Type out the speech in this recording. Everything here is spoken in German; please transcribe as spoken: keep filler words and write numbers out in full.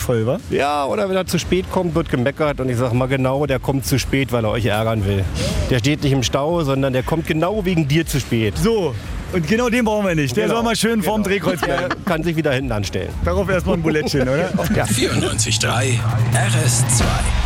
voll, wa? Ja, oder wenn er zu spät kommt, wird gemeckert. Und ich sage mal genau, der kommt zu spät, weil er euch ärgern will. Der steht nicht im Stau, sondern der kommt genau wegen dir zu spät. So, und genau den brauchen wir nicht. Der Genau. soll mal schön vorm Genau. Drehkreuz bleiben. Der kann sich wieder hinten anstellen. Darauf erstmal ein Bulettchen, oder? Ja. vierundneunzig Komma drei R S zwei